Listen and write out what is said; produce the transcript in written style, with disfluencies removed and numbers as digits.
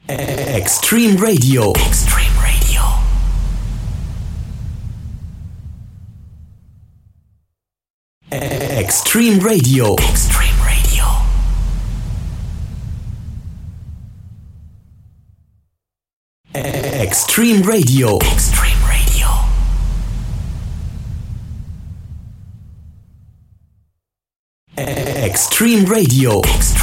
Extreme Radio. Extreme Radio. Extreme Radio. Extreme Radio. Extreme Radio. Extreme Radio. Extreme Radio. Extreme